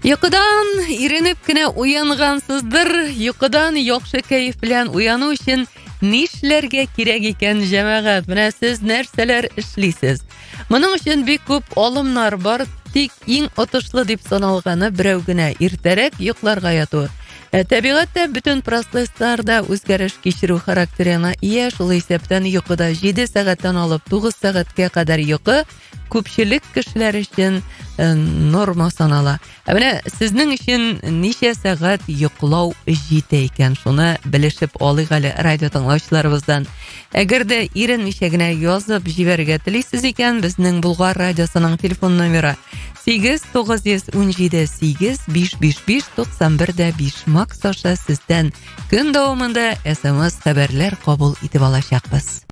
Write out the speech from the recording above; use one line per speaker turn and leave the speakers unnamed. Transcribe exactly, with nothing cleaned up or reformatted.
Йокыдан иренеп кенә уянгансыздыр. Йокыдан яхшы кәеф белән уяну өчен нишләргә кирәк икән, җәмәгать? Менә сез нәрсәләр эшлисез? Моның өчен бик күп алымнар бар. Тик иң отышлы дип саналганы берәү генә: иртәрәк йокларга яту. Табигатьтә бөтен процессларда үзгәреш кичерү характерына ия. Шул исәптән йокыда җиде сәгатьтән алып тугыз сәгатькә кадәр йокы күпчелек кешеләр өчен норма санала. Ә менә сезнең өчен ничә сәгать йоклау җитә икән? Шуны белешеп алыйк әле радио тыңлаучыларыбыздан. Әгәр дә иренмичә генә язып җибәрергә телисез икән, безнең Болгар радиосының телефон номеры сигез тугыз ун җиде сигез биш биш биш туксан бер биш. Макс аша сездән көн дәвамында эс эм эс хәбәрләр кабул итеп алачакбыз.